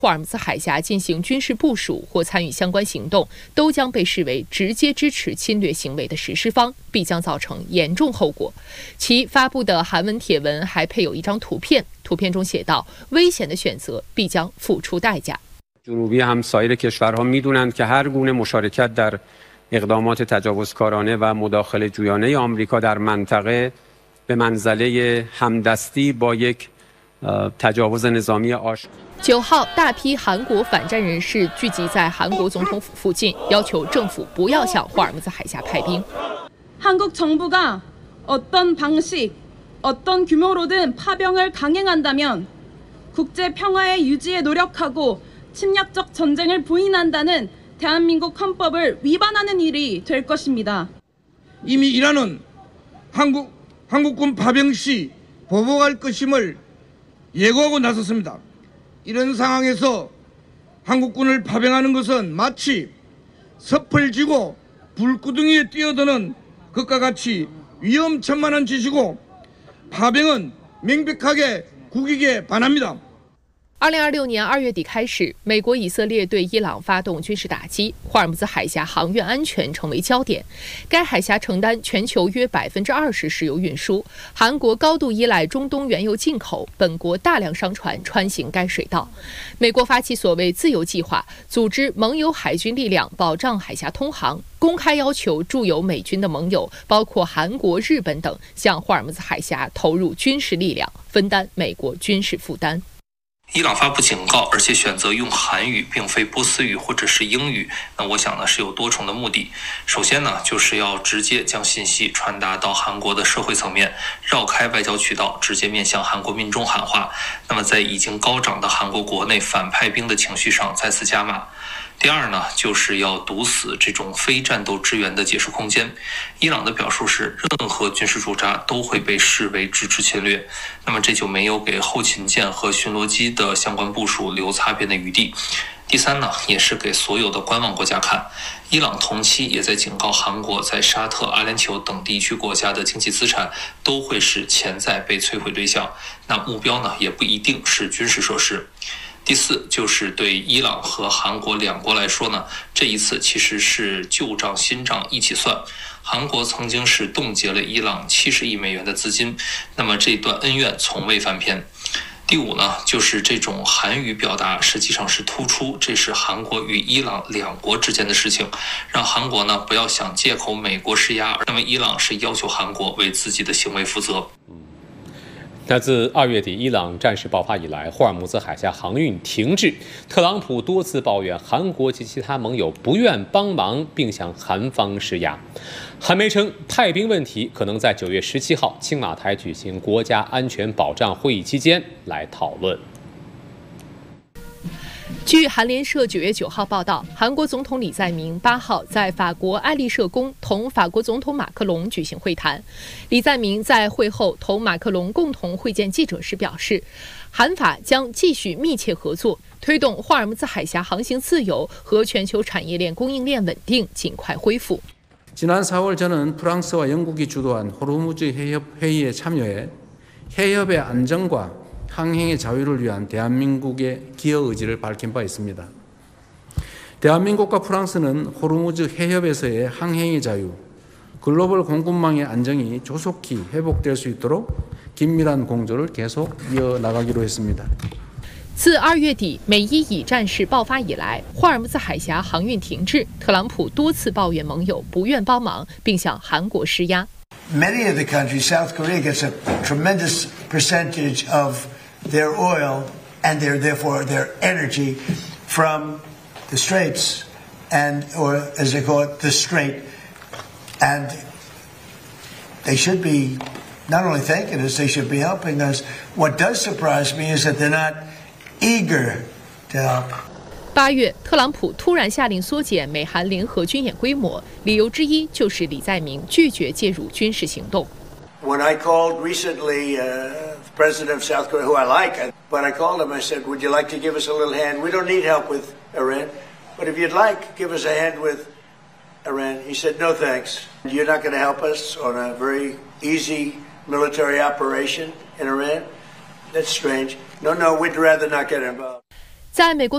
霍尔木兹海峡进行军事部署或参与相关行动，都将被视为直接支持侵略行为的实施方，必将造成严重后果。其发布的韩文帖文还配有一张图片，图片中写道：“危险的选择必将付出代价。” جنوبی همسایر کشورها می‌دونند که هر گونه مشارکت در اقدامات تجاوزکارانه و مداخله جویانه آمریکا در منطقه به منزله همدستی با یک تجاوز نظامی آشکار。 9号，大批韩国反战人士聚集在韩国总统府附近，要求政府不要向霍尔木兹海峡派兵。 한국정부가어떤 방식, 어떤 규모로든 파병을 강행한다면 국제 평화의 유지에 노력하고 침략적 전쟁을 부인한다는 대한민국 헌법을 위반하는 일이 될 것입니다. 이미 이란은 한국군 파병 시 보복할 것임을 예고하고 나섰습니다. 이런 상황에서 한국군을 파병하는 것은 마치 섭을 지고 불구덩이에 뛰어드는 것과 같이 위험천만한 짓이고 파병은 명백하게 국익에 반합니다. 2026年2月底开始，美国、以色列对伊朗发动军事打击，霍尔木兹海峡航运安全成为焦点。该海峡承担全球约20%石油运输，韩国高度依赖中东原油进口，本国大量商船穿行该水道。美国发起所谓自由计划，组织盟友海军力量保障海峡通航，公开要求驻有美军的盟友，包括韩国、日本等，向霍尔木兹海峡投入军事力量，分担美国军事负担。 伊朗发布警告，而且选择用韩语并非波斯语或者是英语，那我想呢是有多重的目的。首先呢，就是要直接将信息传达到韩国的社会层面，绕开外交渠道，直接面向韩国民众喊话。那么在已经高涨的韩国国内反派兵的情绪上再次加码。第二呢，就是要堵死这种非战斗支援的解释空间。伊朗的表述是，任何军事驻扎都会被视为支持侵略，那么这就没有给后勤舰和巡逻机的相关部署留擦边的余地。第三呢，也是给所有的观望国家看，伊朗同期也在警告韩国，在沙特、阿联酋等地区国家的经济资产都会是潜在被摧毁对象，那目标呢，也不一定是军事设施。第四，就是对伊朗和韩国两国来说呢，这一次其实是旧账新账一起算。韩国曾经是冻结了伊朗70亿美元的资金，那么这段恩怨从未翻篇。第五呢，就是这种韩语表达实际上是突出这是韩国与伊朗两国之间的事情，让韩国呢不要想借口美国施压，认为伊朗是要求韩国为自己的行为负责。 那自2月底伊朗战事爆发以来，霍尔木兹海峡航运停滞，特朗普多次抱怨韩国及其他盟友不愿帮忙，并向韩方施压。韩媒称，派兵问题可能在9月17号青瓦台举行国家安全保障会议期间来讨论。 据韩联社9月9号报道，韩国总统李在明8号在法国爱丽舍宫同法国总统马克龙举行会谈。李在明在会后同马克龙共同会见记者时表示，韩法将继续密切合作，推动霍尔木兹海峡航行自由和全球产业链供应链稳定尽快恢复。 지난 4월 저는 프랑스와 영국이 주도한 호르무즈 해협 회의에 참여해 해협의 안정과 항행의 자유를 위한 대한민국의 기여 의지를 밝힌 바 있습니다. 대한민국과 프랑스는 호르무즈 해협에서의 항행의 자유, 글로벌 공급망의 안정이 조속히 회복될 수 있도록 긴밀한 공조를 계속 이어나가기로 했습니다. 自2月底美伊以战事爆发以来，霍尔木兹海峡航运停滞，特朗普多次抱怨盟友不愿帮忙，并向韩国施压。 Many of the countries, South Korea gets a tremendous percentage of their oil and therefore their energy from the Straits or as they call it, the Strait, and they should be not only thanking us, they should be helping us. What does surprise me is that they're not eager to help. 8月，特朗普突然下令缩减美韩联合军演规模，理由之一就是李在明拒绝介入军事行动。 When I called recently the president of South Korea, who I like, but I called him, I said, would you like to give us a little hand? We don't need help with Iran, but if you'd like, give us a hand with Iran. He said, no thanks. You're not going to help us on a very easy military operation in Iran? That's strange. No, we'd rather not get involved. 在美国